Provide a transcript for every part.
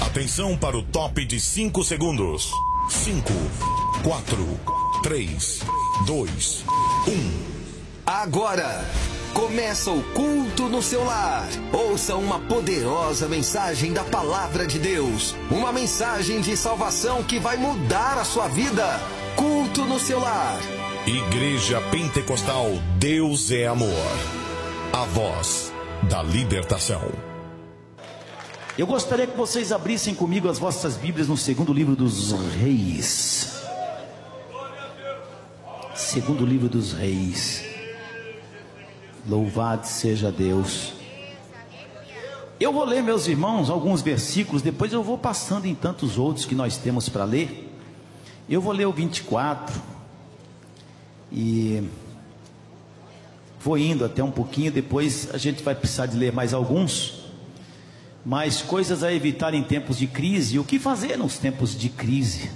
Atenção para o top de 5 segundos. 5, 4, 3, 2, 1. Agora começa o culto no seu lar. Ouça uma poderosa mensagem da palavra de Deus. Uma mensagem de salvação que vai mudar a sua vida. Culto no seu lar. Igreja Pentecostal Deus é Amor. A voz da libertação. Eu gostaria que vocês abrissem comigo as vossas Bíblias no segundo livro dos Reis. Segundo livro dos Reis. Louvado seja Deus. Eu vou ler, meus irmãos, alguns versículos. Depois eu vou passando em tantos outros que nós temos para ler. Eu vou ler o 24. E vou indo até um pouquinho. Depois a gente vai precisar de ler mais alguns. Mas coisas a evitar em tempos de crise. O que fazer nos tempos de crise?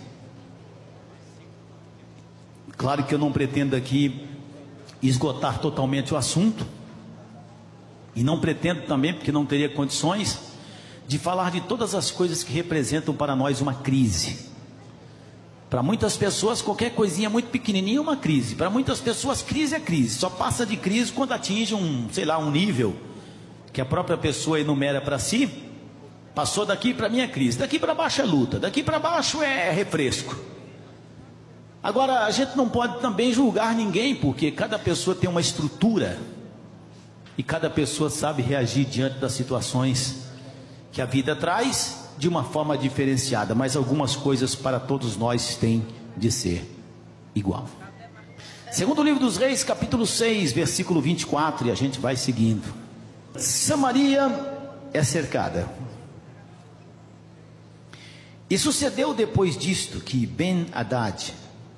Claro que eu não pretendo aqui esgotar totalmente o assunto. E não pretendo também, porque não teria condições, de falar de todas as coisas que representam para nós uma crise. Para muitas pessoas, qualquer coisinha muito pequenininha é uma crise. Para muitas pessoas, crise é crise. Só passa de crise quando atinge um nível que a própria pessoa enumera para si. Passou daqui para mim é crise, daqui para baixo é luta, daqui para baixo é refresco. Agora, a gente não pode também julgar ninguém, porque cada pessoa tem uma estrutura e cada pessoa sabe reagir diante das situações que a vida traz de uma forma diferenciada, mas algumas coisas para todos nós têm de ser igual. Segundo livro dos Reis, capítulo 6, versículo 24, e a gente vai seguindo. Samaria é cercada. E sucedeu depois disto que Ben-Hadad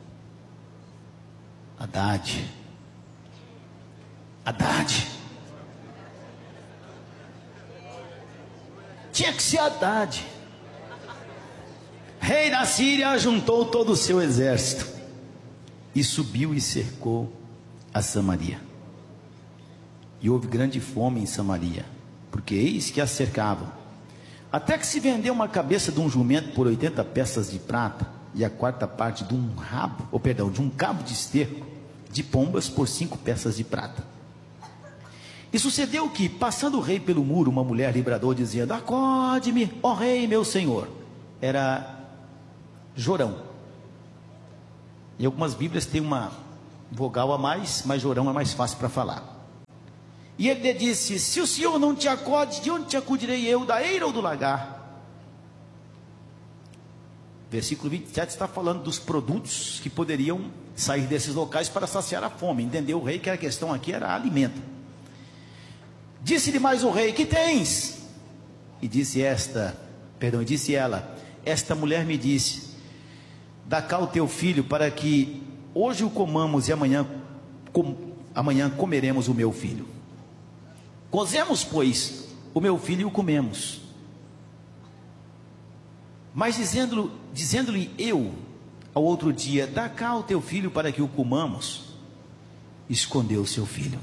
tinha que ser Haddad, rei da Síria, juntou todo o seu exército e subiu e cercou a Samaria. E houve grande fome em Samaria, porque eis que a cercavam, até que se vendeu uma cabeça de um jumento por 80 peças de prata, e a quarta parte de um cabo de esterco de pombas por 5 peças de prata. E sucedeu que, passando o rei pelo muro, uma mulher lhe bradou, dizendo: acorde-me, ó rei meu senhor. Era Jorão. Em algumas Bíblias tem uma vogal a mais, mas Jorão é mais fácil para falar. E ele lhe disse: se o senhor não te acode, de onde te acudirei eu, da eira ou do lagar? Versículo 27 está falando dos produtos que poderiam sair desses locais para saciar a fome. Entendeu o rei que a questão aqui era alimento. Disse-lhe mais o rei: que tens? E disse ela: esta mulher me disse: dá cá o teu filho, para que hoje o comamos e amanhã comeremos o meu filho. Cozemos, pois, o meu filho e o comemos. Mas dizendo-lhe eu ao outro dia: dá cá o teu filho para que o comamos, escondeu o seu filho.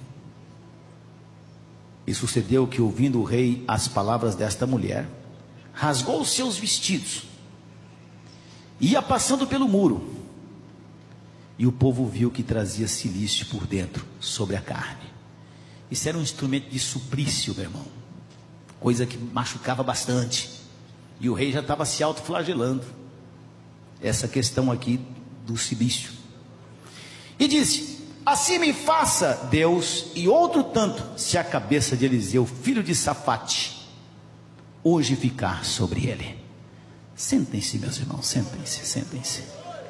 E sucedeu que, ouvindo o rei as palavras desta mulher, rasgou os seus vestidos, ia passando pelo muro, e o povo viu que trazia cilício por dentro, sobre a carne. Isso era um instrumento de suplício, meu irmão, coisa que machucava bastante, e o rei já estava se autoflagelando, essa questão aqui do cilício. E disse: assim me faça Deus e outro tanto, se a cabeça de Eliseu, filho de Safate, hoje ficar sobre ele. Sentem-se, meus irmãos, sentem-se.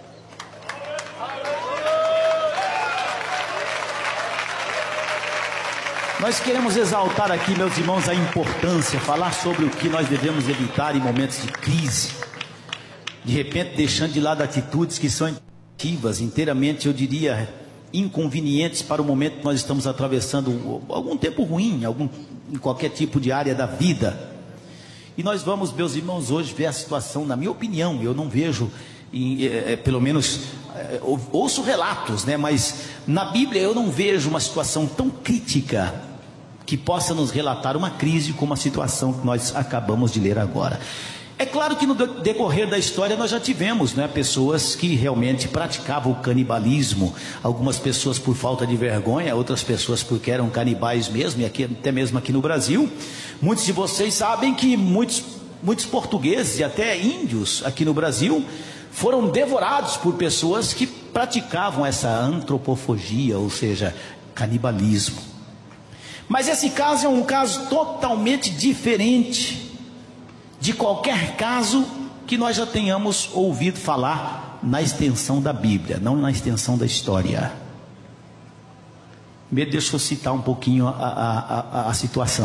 Nós queremos exaltar aqui, meus irmãos, a importância, falar sobre o que nós devemos evitar em momentos de crise, de repente deixando de lado atitudes que são inteiramente, eu diria, inconvenientes para o momento que nós estamos atravessando, algum tempo ruim, em qualquer tipo de área da vida. E nós vamos, meus irmãos, hoje ver a situação, na minha opinião, eu não vejo, pelo menos, ouço relatos, né? Mas na Bíblia eu não vejo uma situação tão crítica que possa nos relatar uma crise como a situação que nós acabamos de ler agora. É claro que no decorrer da história nós já tivemos, né, pessoas que realmente praticavam o canibalismo, algumas pessoas por falta de vergonha, outras pessoas porque eram canibais mesmo, e aqui, até mesmo aqui no Brasil. Muitos de vocês sabem que muitos portugueses e até índios aqui no Brasil foram devorados por pessoas que praticavam essa antropofagia, ou seja, canibalismo. Mas esse caso é um caso totalmente diferente de qualquer caso que nós já tenhamos ouvido falar na extensão da Bíblia, não na extensão da história. Deixa eu citar um pouquinho a situação.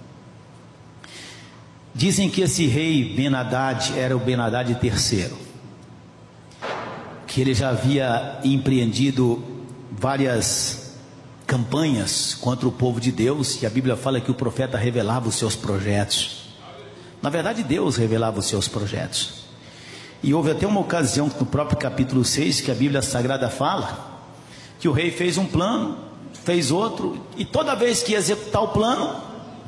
Dizem que esse rei Ben-Hadad era o Ben-Hadad III, que ele já havia empreendido várias campanhas contra o povo de Deus, e a Bíblia fala que o profeta revelava os seus projetos. Na verdade, Deus revelava os seus projetos. E houve até uma ocasião no próprio capítulo 6 que a Bíblia Sagrada fala que o rei fez um plano, fez outro, e toda vez que ia executar o plano,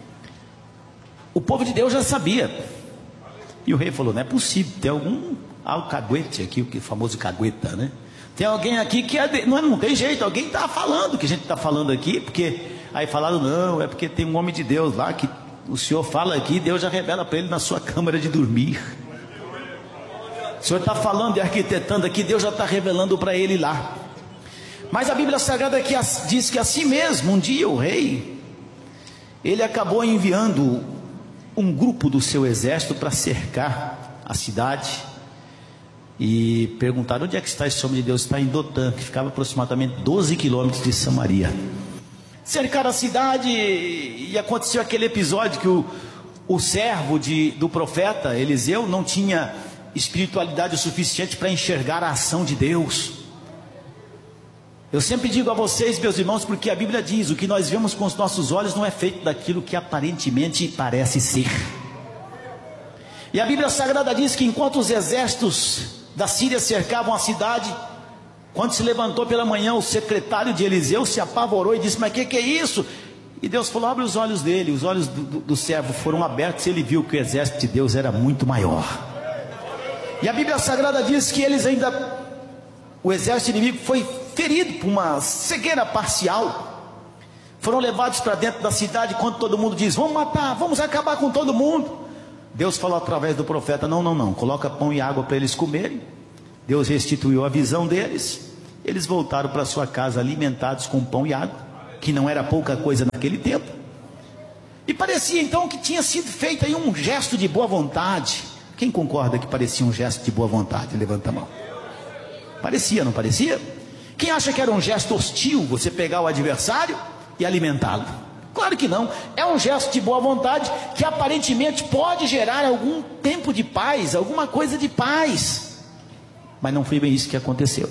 o povo de Deus já sabia. E o rei falou: não é possível, tem algum alcaguete aqui, o famoso cagueta, né? Tem alguém aqui que não tem jeito, alguém está falando o que a gente está falando aqui, porque aí falaram: não, é porque tem um homem de Deus lá que o senhor fala aqui, Deus já revela para ele na sua câmara de dormir. O senhor está falando e arquitetando aqui, Deus já está revelando para ele lá. Mas a Bíblia Sagrada aqui diz que assim mesmo, um dia o rei, ele acabou enviando um grupo do seu exército para cercar a cidade. E perguntaram: onde é que está esse homem de Deus? Está em Dotã, que ficava aproximadamente 12 quilômetros de Samaria. Cercaram a cidade, e aconteceu aquele episódio que o servo do profeta Eliseu não tinha espiritualidade o suficiente para enxergar a ação de Deus. Eu sempre digo a vocês, meus irmãos, porque a Bíblia diz: o que nós vemos com os nossos olhos não é feito daquilo que aparentemente parece ser. E a Bíblia Sagrada diz que enquanto os exércitos da Síria cercavam a cidade, quando se levantou pela manhã, o secretário de Eliseu se apavorou e disse: mas que é isso? E Deus falou: abre os olhos dele. Os olhos do servo foram abertos e ele viu que o exército de Deus era muito maior. E a Bíblia Sagrada diz que o exército inimigo foi ferido por uma cegueira parcial. Foram levados para dentro da cidade. Quando todo mundo diz: vamos matar, vamos acabar com todo mundo, Deus falou através do profeta: não, coloca pão e água para eles comerem. Deus restituiu a visão deles. Eles voltaram para sua casa alimentados com pão e água, que não era pouca coisa naquele tempo. E parecia então que tinha sido feito aí um gesto de boa vontade. Quem concorda que parecia um gesto de boa vontade? Levanta a mão. Parecia, não parecia? Quem acha que era um gesto hostil, você pegar o adversário e alimentá-lo? Claro que não. É um gesto de boa vontade que aparentemente pode gerar algum tempo de paz, alguma coisa de paz. Mas não foi bem isso que aconteceu.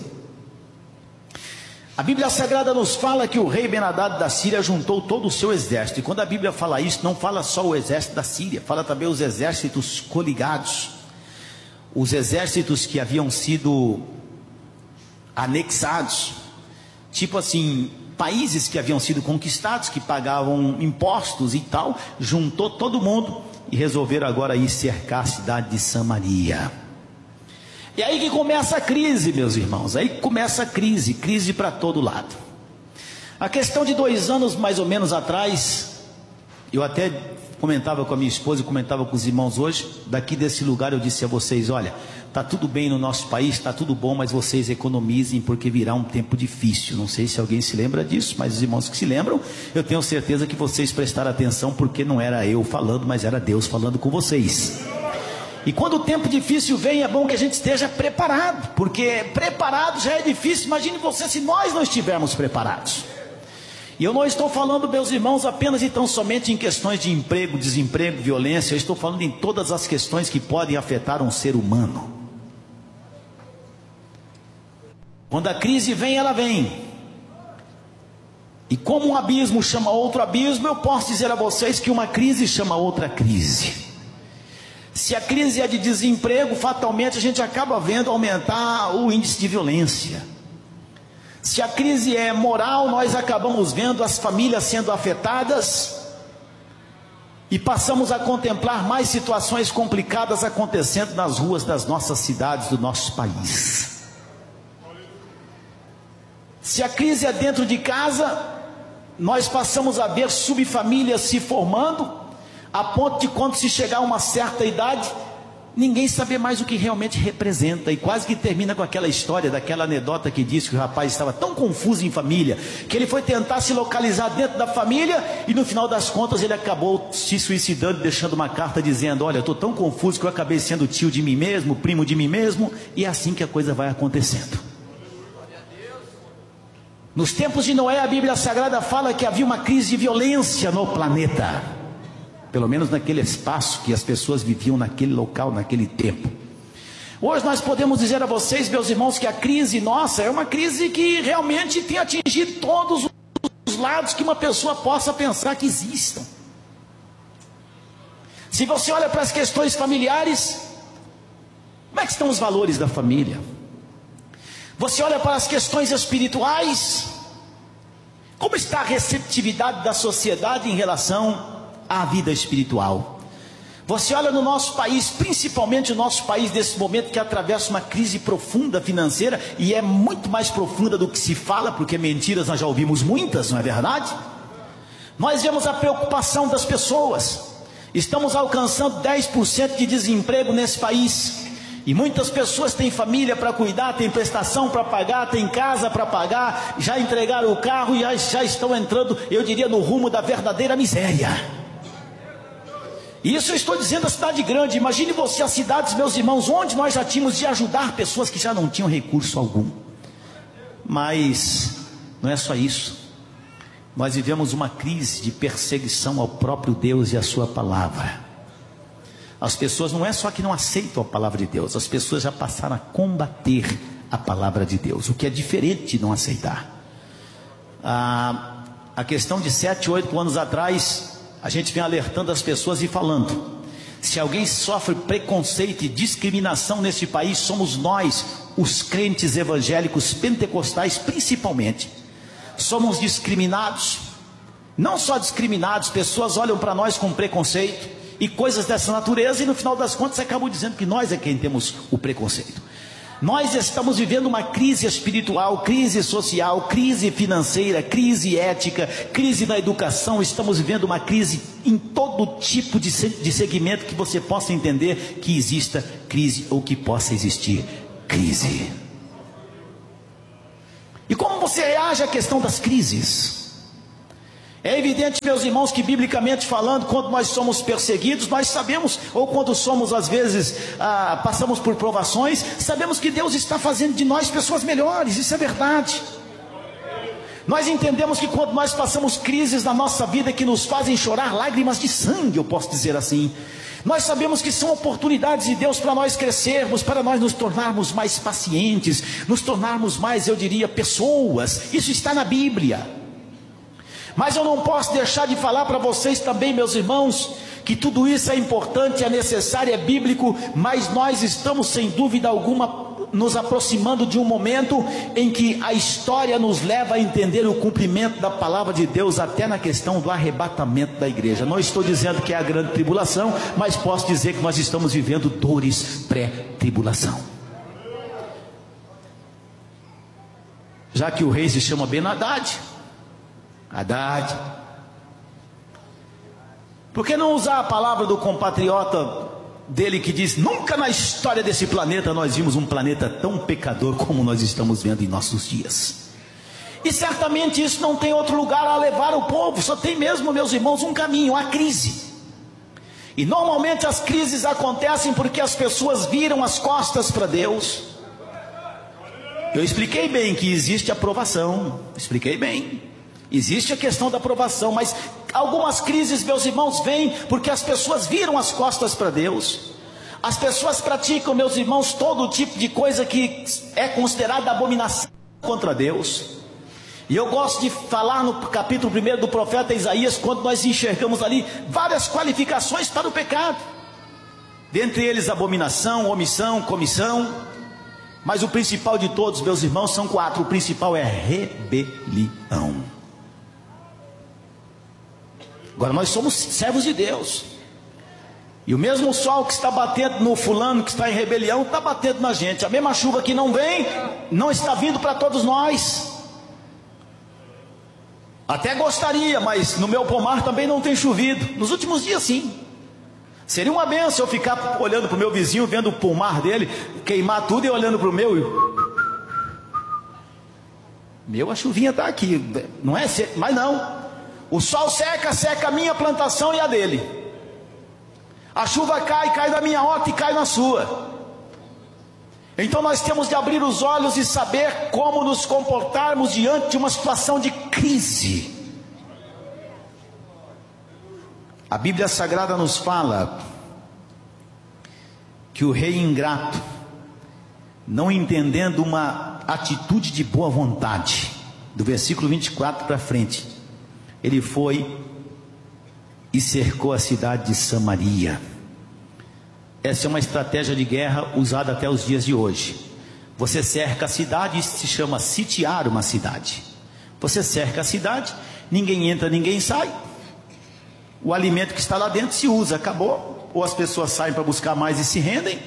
A Bíblia Sagrada nos fala que o rei Ben-Hadad da Síria juntou todo o seu exército. E quando a Bíblia fala isso, não fala só o exército da Síria, fala também os exércitos coligados, os exércitos que haviam sido anexados, tipo assim, países que haviam sido conquistados, que pagavam impostos e tal. Juntou todo mundo e resolveram agora ir cercar a cidade de Samaria. E aí que começa a crise, meus irmãos. Aí começa a crise para todo lado. A questão de 2 anos mais ou menos atrás, eu até comentava com a minha esposa, comentava com os irmãos hoje, daqui desse lugar eu disse a vocês: olha, está tudo bem no nosso país, está tudo bom, mas vocês economizem, porque virá um tempo difícil. Não sei se alguém se lembra disso, mas os irmãos que se lembram, eu tenho certeza que vocês prestaram atenção, porque não era eu falando, mas era Deus falando com vocês. E quando o tempo difícil vem, é bom que a gente esteja preparado, porque preparado já é difícil. Imagine você se nós não estivermos preparados. E eu não estou falando, meus irmãos, apenas e tão somente em questões de emprego, desemprego, violência. Eu estou falando em todas as questões que podem afetar um ser humano. Quando a crise vem, ela vem. E como um abismo chama outro abismo, eu posso dizer a vocês que uma crise chama outra crise. Se a crise é de desemprego, fatalmente a gente acaba vendo aumentar o índice de violência. Se a crise é moral, nós acabamos vendo as famílias sendo afetadas. e passamos a contemplar mais situações complicadas acontecendo nas ruas das nossas cidades, do nosso país. Se a crise é dentro de casa, nós passamos a ver subfamílias se formando, a ponto de quando se chegar a uma certa idade, ninguém saber mais o que realmente representa, e quase que termina com aquela história, daquela anedota que diz que o rapaz estava tão confuso em família, que ele foi tentar se localizar dentro da família, e no final das contas ele acabou se suicidando, deixando uma carta dizendo: olha, eu estou tão confuso que eu acabei sendo tio de mim mesmo, primo de mim mesmo, e é assim que a coisa vai acontecendo. Nos tempos de Noé, a Bíblia Sagrada fala que havia uma crise de violência no planeta, pelo menos naquele espaço que as pessoas viviam naquele local, naquele tempo. Hoje nós podemos dizer a vocês, meus irmãos, que a crise nossa é uma crise que realmente tem atingido todos os lados que uma pessoa possa pensar que existam. Se você olha para as questões familiares, como é que estão os valores da família? Você olha para as questões espirituais, como está a receptividade da sociedade em relação à vida espiritual? Você olha no nosso país, principalmente o nosso país nesse momento que atravessa uma crise profunda financeira, e é muito mais profunda do que se fala, porque mentiras nós já ouvimos muitas, não é verdade? Nós vemos a preocupação das pessoas, estamos alcançando 10% de desemprego nesse país, e muitas pessoas têm família para cuidar, têm prestação para pagar, têm casa para pagar, já entregaram o carro e já estão entrando, eu diria, no rumo da verdadeira miséria. Isso eu estou dizendo a cidade grande. Imagine você as cidades, meus irmãos, onde nós já tínhamos de ajudar pessoas que já não tinham recurso algum. Mas não é só isso. Nós vivemos uma crise de perseguição ao próprio Deus e à sua palavra. As pessoas não é só que não aceitam a palavra de Deus, as pessoas já passaram a combater a palavra de Deus, o que é diferente de não aceitar. A questão de 7, 8 anos atrás, a gente vem alertando as pessoas e falando: se alguém sofre preconceito e discriminação neste país, somos nós, os crentes evangélicos pentecostais principalmente. Somos discriminados, não só discriminados, pessoas olham para nós com preconceito e coisas dessa natureza, e no final das contas acabam dizendo que nós é quem temos o preconceito. Nós estamos vivendo uma crise espiritual, crise social, crise financeira, crise ética, crise na educação. Estamos vivendo uma crise em todo tipo de segmento que você possa entender que exista crise, ou que possa existir crise. E como você reage à questão das crises? É evidente, meus irmãos, que biblicamente falando, quando nós somos perseguidos, nós sabemos, ou quando somos às vezes, passamos por provações, sabemos que Deus está fazendo de nós pessoas melhores, isso é verdade. Nós entendemos que quando nós passamos crises na nossa vida que nos fazem chorar lágrimas de sangue, eu posso dizer assim, nós sabemos que são oportunidades de Deus para nós crescermos, para nós nos tornarmos mais pacientes, nos tornarmos mais, eu diria, pessoas. Isso está na Bíblia. Mas eu não posso deixar de falar para vocês também, meus irmãos, que tudo isso é importante, é necessário, é bíblico, mas nós estamos sem dúvida alguma nos aproximando de um momento em que a história nos leva a entender o cumprimento da palavra de Deus, até na questão do arrebatamento da igreja. Não estou dizendo que é a grande tribulação, mas posso dizer que nós estamos vivendo dores pré-tribulação. Já que o rei se chama Ben-Hadad, por que não usar a palavra do compatriota dele que diz: nunca na história desse planeta nós vimos um planeta tão pecador como nós estamos vendo em nossos dias. E certamente isso não tem outro lugar a levar o povo, só tem mesmo, meus irmãos, um caminho: a crise. E normalmente as crises acontecem porque as pessoas viram as costas para Deus. Eu expliquei bem que existe a provação, expliquei bem. Existe a questão da provação, mas algumas crises, meus irmãos, vêm porque as pessoas viram as costas para Deus. As pessoas praticam, meus irmãos, todo tipo de coisa que é considerada abominação contra Deus. E eu gosto de falar no capítulo 1 do profeta Isaías, quando nós enxergamos ali várias qualificações para o pecado. Dentre eles, abominação, omissão, comissão. Mas o principal de todos, meus irmãos, são 4. O principal é rebelião. Agora nós somos servos de Deus. E o mesmo sol que está batendo no fulano que está em rebelião, está batendo na gente. A mesma chuva que não vem, não está vindo para todos nós. Até gostaria, mas no meu pomar também não tem chovido. Nos últimos dias sim. Seria uma benção eu ficar olhando para o meu vizinho, vendo o pomar dele, queimar tudo e olhando para o meu. Meu, a chuvinha está aqui, não é? Mas não. O sol seca a minha plantação e a dele. A chuva cai da minha horta e cai na sua. Então nós temos de abrir os olhos e saber como nos comportarmos diante de uma situação de crise. A Bíblia Sagrada nos fala que o rei ingrato, não entendendo uma atitude de boa vontade, do versículo 24 para frente, ele foi e cercou a cidade de Samaria. Essa é uma estratégia de guerra usada até os dias de hoje. Você cerca a cidade, isso se chama sitiar uma cidade. Você cerca a cidade, ninguém entra, ninguém sai. O alimento que está lá dentro se usa, acabou. Ou as pessoas saem para buscar mais e se rendem,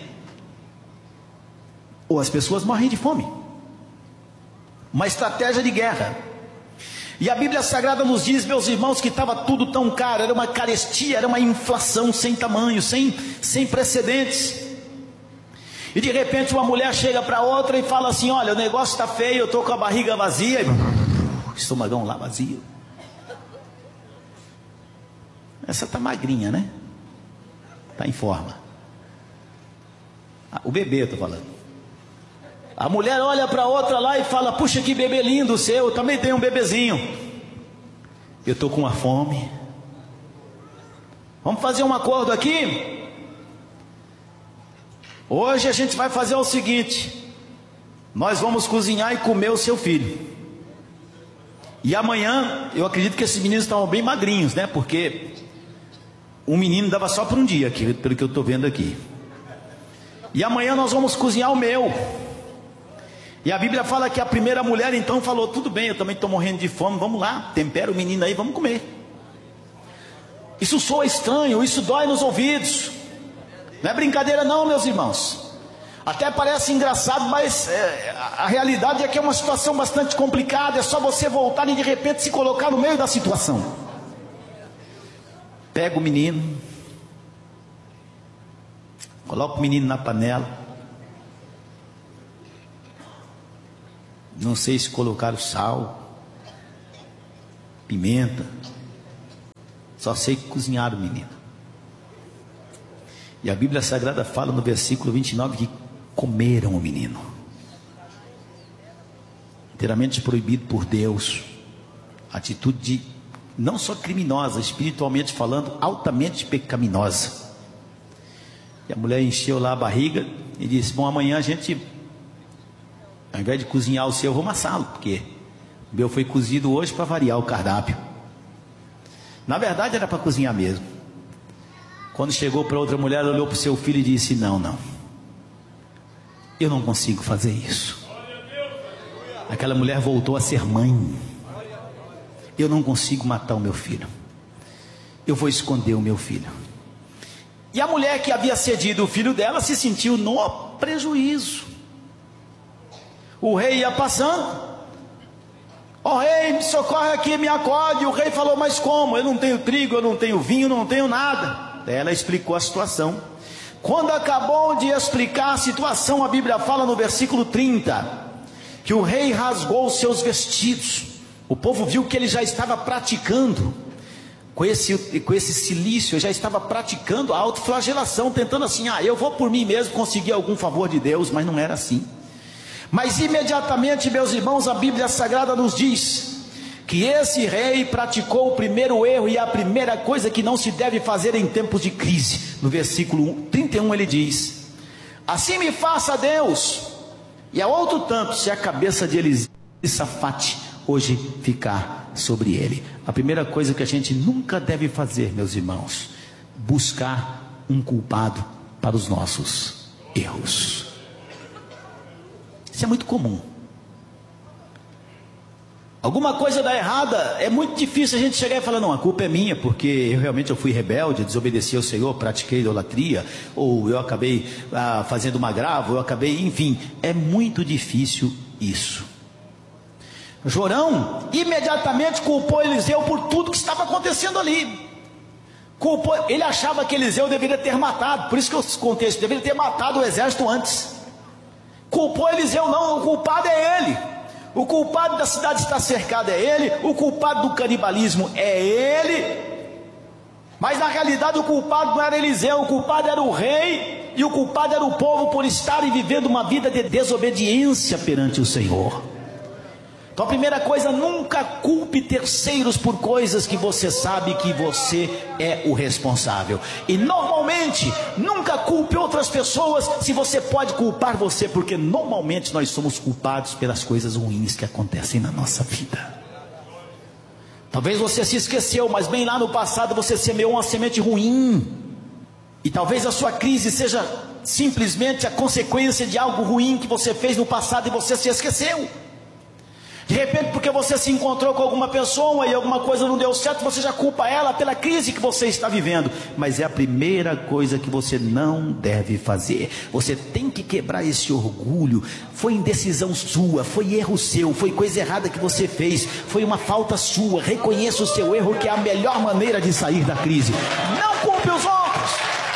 ou as pessoas morrem de fome. Uma estratégia de guerra. E a Bíblia Sagrada nos diz, meus irmãos, que estava tudo tão caro, era uma carestia, era uma inflação sem tamanho, sem precedentes. E de repente uma mulher chega para outra e fala assim: olha, o negócio está feio, eu estou com a barriga vazia, estômagão lá vazio. Essa está magrinha, né? Está em forma. O bebê, estou falando. A mulher olha para outra lá e fala: puxa, que bebê lindo o seu, eu também tenho um bebezinho. Eu estou com uma fome. Vamos fazer um acordo aqui? Hoje a gente vai fazer o seguinte: nós vamos cozinhar e comer o seu filho. E amanhã, eu acredito que esses meninos estavam bem magrinhos, né? Porque um menino dava só por um dia, pelo que eu estou vendo aqui. E amanhã nós vamos cozinhar o meu. E a Bíblia fala que a primeira mulher então falou: tudo bem, eu também estou morrendo de fome, vamos lá, tempera o menino aí, vamos comer. Isso soa estranho, isso dói nos ouvidos. Não é brincadeira não, meus irmãos. Até parece engraçado, mas a realidade é que é uma situação bastante complicada. É só você voltar e de repente se colocar no meio da situação. Pega o menino, coloca o menino na panela. Não sei se colocaram sal, pimenta, só sei que cozinharam o menino. E a Bíblia Sagrada fala no versículo 29 que comeram o menino. Inteiramente proibido por Deus. Atitude não só criminosa, espiritualmente falando, altamente pecaminosa. E a mulher encheu lá a barriga e disse: bom, amanhã a gente, ao invés de cozinhar o seu, eu vou amassá-lo, porque o meu foi cozido hoje para variar o cardápio. Na verdade era para cozinhar mesmo. Quando chegou para outra mulher, ela olhou para o seu filho e disse: não, eu não consigo fazer isso. Aquela mulher voltou a ser mãe. Eu não consigo matar o meu filho, eu vou esconder o meu filho. E a mulher que havia cedido o filho dela se sentiu no prejuízo. O rei ia passando: ó rei, me socorre aqui, me acode. O rei falou: mas como? Eu não tenho trigo, eu não tenho vinho, não tenho nada. Ela explicou a situação. Quando acabou de explicar a situação, a Bíblia fala no versículo 30 que o rei rasgou os seus vestidos. O povo viu que ele já estava praticando com esse cilício, já estava praticando a autoflagelação, tentando assim: eu vou por mim mesmo conseguir algum favor de Deus. Mas não era assim. Mas imediatamente, meus irmãos, a Bíblia Sagrada nos diz que esse rei praticou o primeiro erro e a primeira coisa que não se deve fazer em tempos de crise. No versículo 31 ele diz: assim me faça Deus, e a outro tanto, se a cabeça de Elisafate hoje ficar sobre ele. A primeira coisa que a gente nunca deve fazer, meus irmãos, buscar um culpado para os nossos erros. Isso é muito comum. Alguma coisa dá errada, é muito difícil a gente chegar e falar, não, a culpa é minha, porque eu fui rebelde, desobedeci ao Senhor, pratiquei idolatria, ou eu acabei fazendo uma agravo, enfim, é muito difícil isso. Jorão imediatamente culpou Eliseu por tudo que estava acontecendo ali. Ele achava que Eliseu deveria ter matado, por isso que eu contei isso, deveria ter matado o exército antes. Culpou Eliseu, não, o culpado é ele. O culpado da cidade estar cercada é ele, o culpado do canibalismo é ele, mas na realidade o culpado não era Eliseu, o culpado era o rei, e o culpado era o povo por estarem vivendo uma vida de desobediência perante o Senhor. Então a primeira coisa, nunca culpe terceiros por coisas que você sabe que você é o responsável. E normalmente, nunca culpe outras pessoas se você pode culpar você, porque normalmente nós somos culpados pelas coisas ruins que acontecem na nossa vida. Talvez você se esqueceu, mas bem lá no passado você semeou uma semente ruim. E talvez a sua crise seja simplesmente a consequência de algo ruim que você fez no passado e você se esqueceu. De repente, porque você se encontrou com alguma pessoa e alguma coisa não deu certo, você já culpa ela pela crise que você está vivendo. Mas é a primeira coisa que você não deve fazer. Você tem que quebrar esse orgulho. Foi indecisão sua, foi erro seu, foi coisa errada que você fez, foi uma falta sua. Reconheça o seu erro, que é a melhor maneira de sair da crise. Não culpe os outros.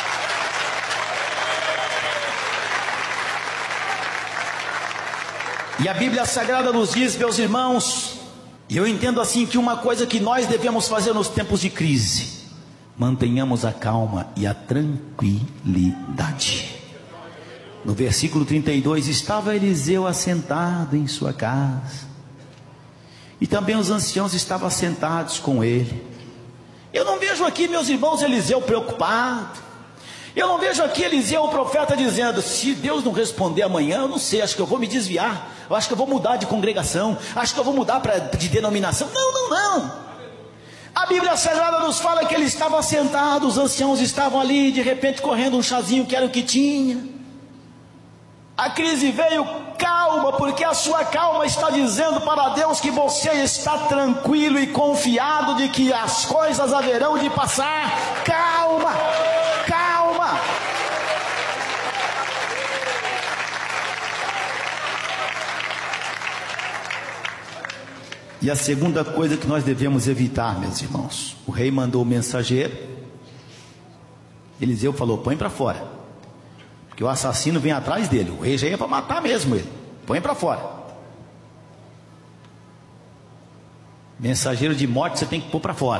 E a Bíblia Sagrada nos diz, meus irmãos, e eu entendo assim que uma coisa que nós devemos fazer nos tempos de crise, mantenhamos a calma e a tranquilidade. No versículo 32, estava Eliseu assentado em sua casa, e também os anciãos estavam sentados com ele. Eu não vejo aqui, meus irmãos, Eliseu preocupado. Eu não vejo aqui Eliseu, o profeta, dizendo, se Deus não responder amanhã, eu não sei, acho que eu vou me desviar, eu acho que eu vou mudar de congregação, acho que eu vou mudar de denominação. Não. A Bíblia Sagrada nos fala que ele estava sentado, os anciãos estavam ali, de repente correndo um chazinho que era o que tinha. A crise veio, calma, porque a sua calma está dizendo para Deus que você está tranquilo e confiado de que as coisas haverão de passar. Calma. E a segunda coisa que nós devemos evitar, meus irmãos, o rei mandou o mensageiro, Eliseu falou, põe para fora, porque o assassino vem atrás dele, o rei já ia para matar mesmo ele, põe para fora. Mensageiro de morte você tem que pôr para fora.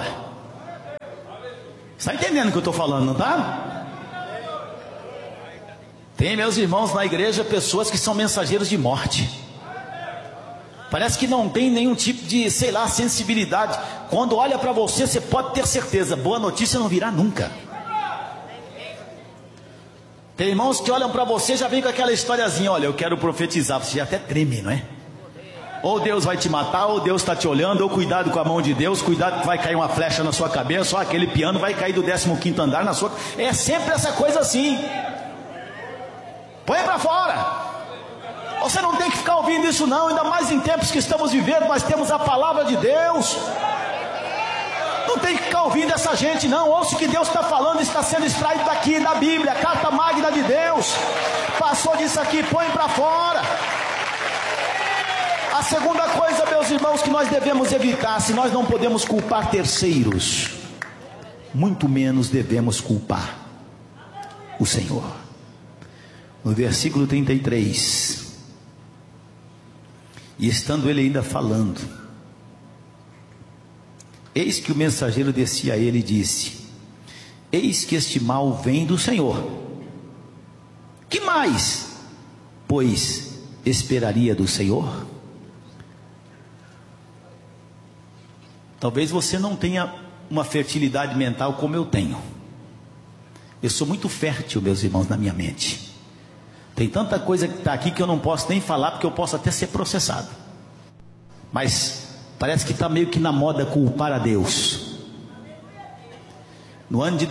Está entendendo o que eu estou falando, não está? Tem, meus irmãos, na igreja pessoas que são mensageiros de morte. Parece que não tem nenhum tipo de, sensibilidade. Quando olha para você, você pode ter certeza, boa notícia não virá nunca. Tem irmãos que olham para você, já vem com aquela historiazinha, olha, eu quero profetizar, você já até treme, não é? Ou Deus vai te matar, ou Deus está te olhando, ou cuidado com a mão de Deus, cuidado que vai cair uma flecha na sua cabeça, ou aquele piano vai cair do 15º andar na sua... É sempre essa coisa assim. Põe para fora. Você não tem que ficar ouvindo isso não, ainda mais em tempos que estamos vivendo, nós temos a palavra de Deus. Não tem que ficar ouvindo essa gente não, ouça o que Deus está falando, está sendo extraído daqui da Bíblia, a carta magna de Deus. Passou disso aqui, põe para fora. A segunda coisa, meus irmãos, que nós devemos evitar, se nós não podemos culpar terceiros, muito menos devemos culpar o Senhor. No versículo 33... E estando ele ainda falando, eis que o mensageiro descia a ele e disse, eis que este mal vem do Senhor. Que mais, pois, esperaria do Senhor? Talvez você não tenha uma fertilidade mental como eu tenho. Eu sou muito fértil, meus irmãos, na minha mente. Tem tanta coisa que está aqui que eu não posso nem falar, porque eu posso até ser processado. Mas parece que está meio que na moda culpar a Deus. No ano de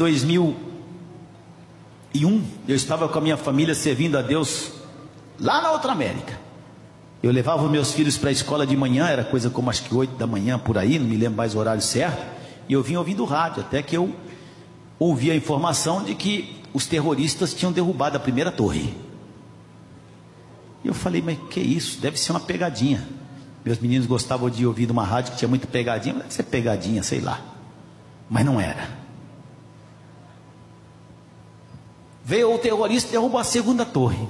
2001, eu estava com a minha família servindo a Deus lá na outra América. Eu levava meus filhos para a escola de manhã, era coisa como acho que 8 da manhã, por aí, não me lembro mais o horário certo, e eu vinha ouvindo rádio, até que eu ouvi a informação de que os terroristas tinham derrubado a primeira torre. E eu falei, mas que isso? Deve ser uma pegadinha. Meus meninos gostavam de ouvir uma rádio que tinha muita pegadinha, deve ser pegadinha, sei lá. Mas não era. Veio o terrorista e derrubou a segunda torre.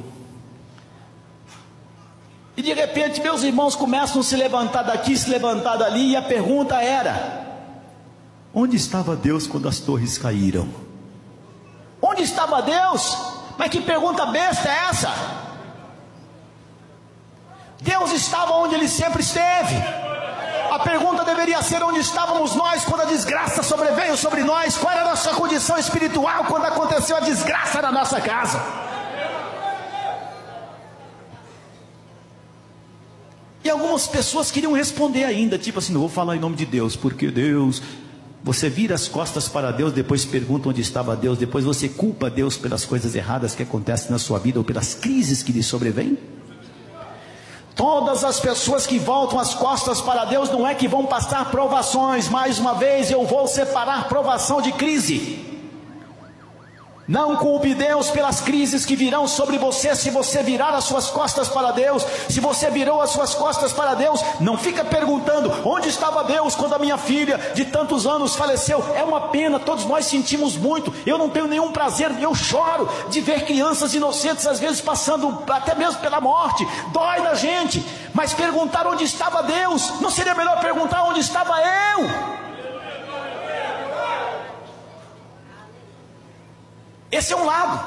E de repente meus irmãos começam a se levantar daqui, se levantar dali, e a pergunta era: onde estava Deus quando as torres caíram? Onde estava Deus? Mas que pergunta besta é essa? Deus estava onde Ele sempre esteve. A pergunta deveria ser: onde estávamos nós quando a desgraça sobreveio sobre nós? Qual era a nossa condição espiritual quando aconteceu a desgraça na nossa casa? E algumas pessoas queriam responder ainda, tipo assim, não vou falar em nome de Deus, porque Deus... Você vira as costas para Deus, depois pergunta onde estava Deus, depois você culpa Deus pelas coisas erradas que acontecem na sua vida, ou pelas crises que lhe sobrevêm. Todas as pessoas que voltam as costas para Deus, não é que vão passar provações. Mais uma vez eu vou separar provação de crise. Não culpe Deus pelas crises que virão sobre você, se você virar as suas costas para Deus. Se você virou as suas costas para Deus, não fica perguntando: onde estava Deus quando a minha filha de tantos anos faleceu? É uma pena, todos nós sentimos muito. Eu não tenho nenhum prazer, eu choro de ver crianças inocentes às vezes passando até mesmo pela morte, dói na gente. Mas perguntar onde estava Deus, não seria melhor perguntar onde estava eu? Esse é um lado.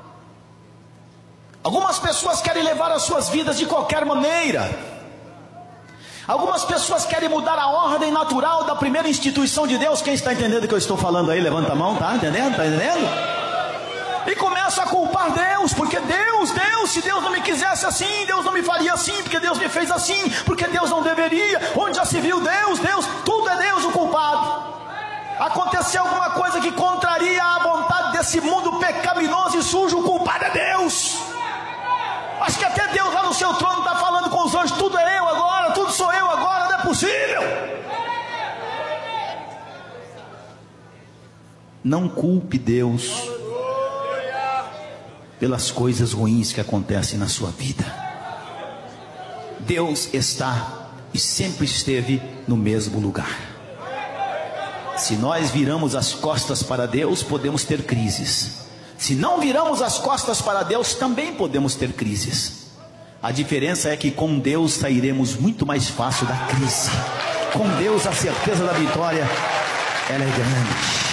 Algumas pessoas querem levar as suas vidas de qualquer maneira. Algumas pessoas querem mudar a ordem natural da primeira instituição de Deus. Quem está entendendo o que eu estou falando aí? Levanta a mão, tá entendendo? Está entendendo? E começa a culpar Deus, porque Deus, se Deus não me quisesse assim, Deus não me faria assim, porque Deus me fez assim, porque Deus não deveria. Onde já se viu Deus, tudo é Deus o culpado. Aconteceu alguma coisa que contraria a vontade desse mundo pecaminoso e sujo, o culpado é Deus. Acho que até Deus lá no seu trono está falando com os anjos: tudo é eu agora, tudo sou eu agora, não é possível. Não culpe Deus pelas coisas ruins que acontecem na sua vida. Deus está e sempre esteve no mesmo lugar. Se nós viramos as costas para Deus, podemos ter crises. Se não viramos as costas para Deus, também podemos ter crises. A diferença é que com Deus sairemos muito mais fácil da crise. Com Deus a certeza da vitória, ela é grande.